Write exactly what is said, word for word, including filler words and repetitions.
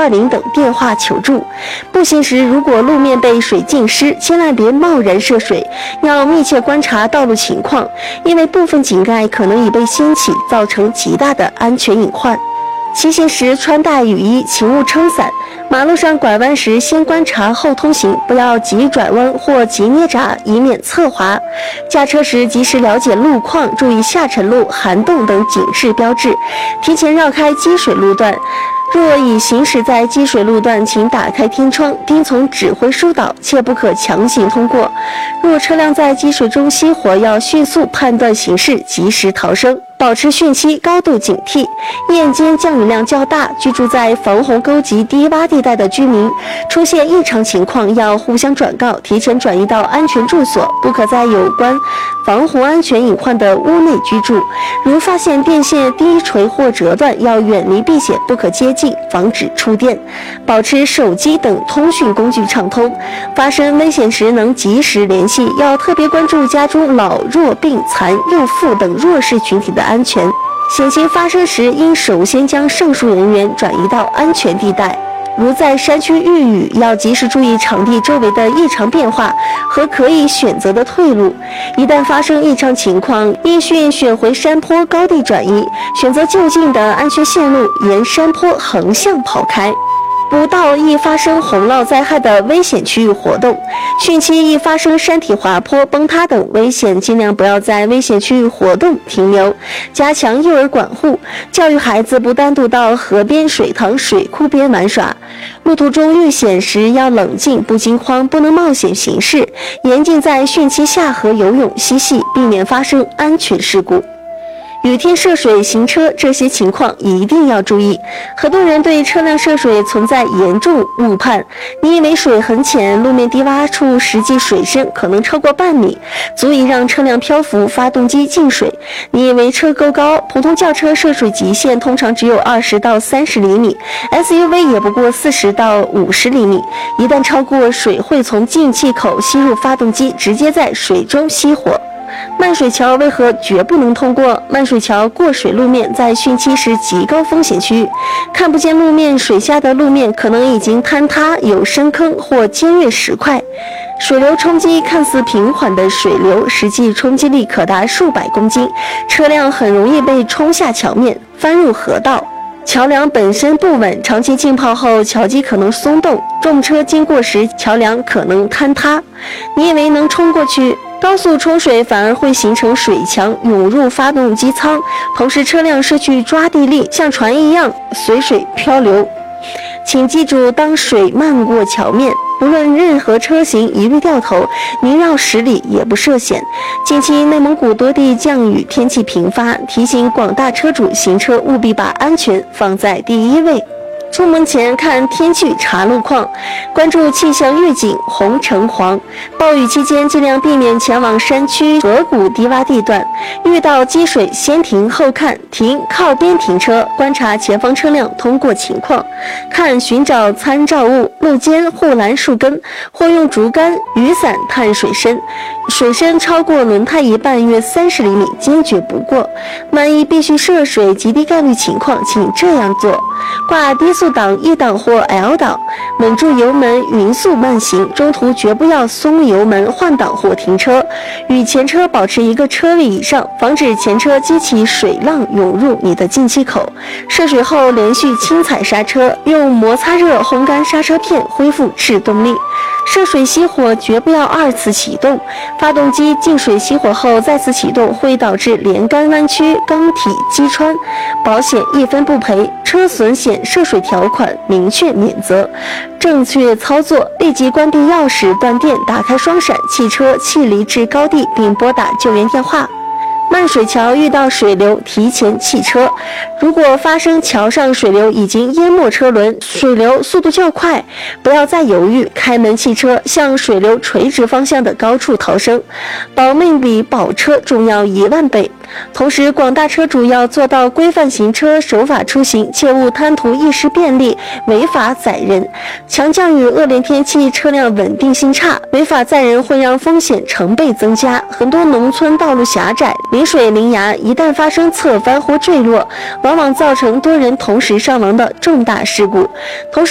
二零等电话求助。步行时如果路面被水浸湿，千万别贸然涉水，要密切观察道路情况，因为部分井盖可能已被掀起，造成极大的安全隐患。骑行时穿戴雨衣，请勿撑伞。马路上拐弯时先观察后通行，不要急转弯或急捏闸，以免侧滑。驾车时及时了解路况，注意下沉路、涵洞等警示标志，提前绕开积水路段。若已行驶在积水路段，请打开天窗，听从指挥疏导，切不可强行通过。若车辆在积水中熄火，要迅速判断形势，及时逃生，保持汛期高度警惕。夜间降雨量较大，居住在防洪沟及低洼地带的居民，出现异常情况要互相转告，提前转移到安全住所，不可在有关防洪安全隐患的屋内居住。如发现电线低垂或折断，要远离避险，不可接近，防止触电。保持手机等通讯工具畅通，发生危险时能及时联系。要特别关注家中老弱病残、幼妇等弱势群体的安全。险情发生时，应首先将上述人员转移到安全地带。如在山区遇雨，要及时注意场地周围的异常变化和可以选择的退路。一旦发生异常情况，应迅选回山坡高地转移，选择就近的安全线路，沿山坡横向跑开。不到易发生洪涝灾害的危险区域活动，汛期易发生山体滑坡、崩塌等危险，尽量不要在危险区域活动停留。加强幼儿管护，教育孩子不单独到河边、水塘、水库边玩耍。路途中遇险时要冷静，不惊慌，不能冒险行事，严禁在汛期下河游泳嬉戏，避免发生安全事故。雨天涉水行车，这些情况一定要注意。很多人对车辆涉水存在严重误判，你以为水很浅，路面低洼处实际水深可能超过半米，足以让车辆漂浮，发动机进水。你以为车够高，普通轿车涉水极限通常只有二十到三十厘米 ，S U V 也不过四十到五十厘米。一旦超过，水会从进气口吸入发动机，直接在水中熄火。漫水桥为何绝不能通过？漫水桥过水路面在汛期是极高风险区域，看不见路面，水下的路面可能已经坍塌，有深坑或尖锐石块。水流冲击看似平缓的水流，实际冲击力可达数百公斤，车辆很容易被冲下桥面，翻入河道。桥梁本身不稳，长期浸泡后桥基可能松动，重车经过时桥梁可能坍塌。你以为能冲过去，高速冲水反而会形成水墙，涌入发动机舱，同时车辆失去抓地力，像船一样随水漂流。请记住，当水漫过桥面，不论任何车型一律掉头，宁绕十里也不涉险。近期内蒙古多地降雨，天气频发，提醒广大车主行车务必把安全放在第一位。出门前看天气查路况，关注气象预警红橙黄。暴雨期间尽量避免前往山区河谷低洼地段，遇到积水先停后看，停靠边停车，观察前方车辆通过情况，看寻找参照物，路肩护栏树根或用竹竿、雨伞探水深，水深超过轮胎一半约三十厘米，坚决不过。万一必须涉水极低概率情况，请这样做：挂低速档一档或 L 档，稳住油门，匀速慢行，中途绝不要松油门换挡或停车，与前车保持一个车位以上，防止前车激起水浪涌入你的进气口。涉水后连续轻踩刹车，用摩擦热烘干刹车片，恢复制动力。涉水熄火绝不要二次启动，发动机进水熄火后再次启动会导致连杆弯曲、缸体击穿，保险一分不赔，车损险涉水条款明确免责。正确操作，立即关闭钥匙、断电，打开双闪，汽车弃离至高地，并拨打救援电话。漫水桥遇到水流，提前弃车。如果发生桥上水流已经淹没车轮，水流速度较快，不要再犹豫，开门弃车，向水流垂直方向的高处逃生，保命比保车重要一万倍。同时，广大车主要做到规范行车、守法出行，切勿贪图一时便利，违法载人。强降雨、恶劣天气，车辆稳定性差，违法载人会让风险成倍增加。很多农村道路狭窄，临水临崖，一旦发生侧翻或坠落，往往造成多人同时伤亡的重大事故。同时